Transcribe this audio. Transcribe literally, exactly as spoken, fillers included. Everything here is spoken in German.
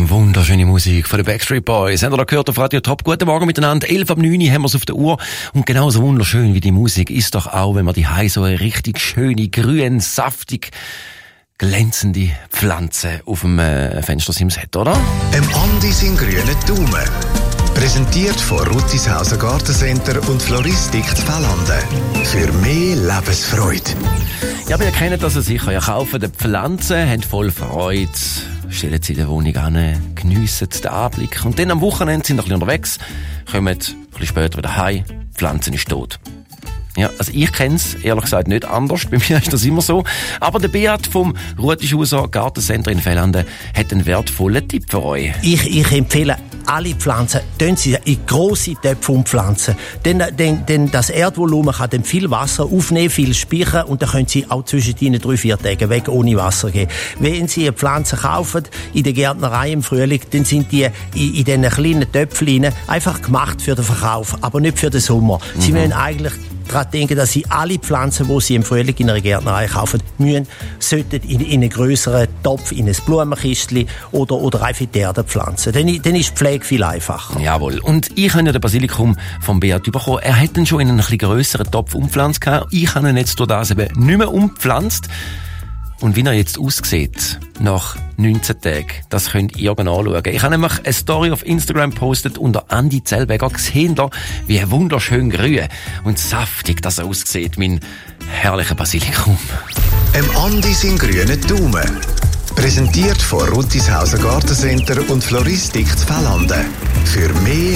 Wunderschöne Musik von den Backstreet Boys. Habt ihr da gehört auf Radio Top? Guten Morgen miteinander. elf ab neun haben wir es auf der Uhr. Und genauso wunderschön wie die Musik ist doch auch, wenn man die Hause so eine richtig schöne, grün, saftig, glänzende Pflanze auf dem äh, Fenstersims hat, oder? Im Andi sind grüne Daumen. Präsentiert von Ruttishauser Gartencenter und Floristik Z'Fällanden. Für mehr Lebensfreude. Ja, aber ihr kennt das sicher. Ihr kauft die Pflanzen, habt voll Freude, stellen sie in der Wohnung an, geniessen den Anblick. Und dann am Wochenende sind ihr ein bisschen unterwegs, kommen ein bisschen später wieder heim, die Pflanze ist tot. Ja, also ich kenn's ehrlich gesagt nicht anders. Bei mir ist das immer so. Aber der Beat vom Ruttishauser Gartencenter in Fällanden hat einen wertvollen Tipp für euch. Ich, ich empfehle alle Pflanzen, tun sie in grosse Töpfe umpflanzen. Denn, denn, denn das Erdvolumen kann dann viel Wasser aufnehmen, viel speichern und dann können sie auch zwischen ihnen drei, vier Tage weg ohne Wasser gehen. Wenn sie eine Pflanze kaufen in der Gärtnerei im Frühling, dann sind die in, in diesen kleinen Töpfen einfach gemacht für den Verkauf, aber nicht für den Sommer. Mhm. Sie müssen eigentlich daran denken, dass sie alle Pflanzen, die sie im Frühling in einer Gärtnerei kaufen, müssen, sollten in, in einen grösseren Topf, in ein Blumenkistchen oder, oder einfach in die Erde pflanzen. Dann, dann ist die Pflege viel einfacher. Jawohl. Und ich habe ja den Basilikum vom Beat bekommen. Er hat ihn schon in einen etwas grösseren Topf umpflanzt. Ich habe ihn jetzt durch das eben nicht mehr umpflanzt. Und wie er jetzt aussieht, nach neunzehn Tagen, das könnt ihr anschauen. Ich habe nämlich eine Story auf Instagram gepostet unter Andi Zellweger. Gesehen da, wie wunderschön grün und saftig das aussieht, mein herrlicher Basilikum. Im Andi sind grüne Daumen. Präsentiert von Ruttishauser Gartencenter und Floristik Z'Fällanden. Für mehr